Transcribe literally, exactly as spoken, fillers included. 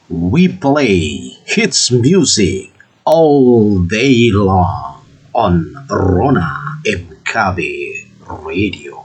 We play hits music all day long on Rona M K B Radio.